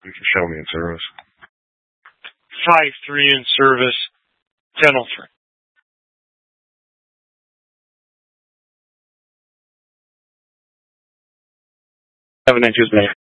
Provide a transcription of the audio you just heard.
You can show me in service. 5-3 in service, 10-3. Have a nice day.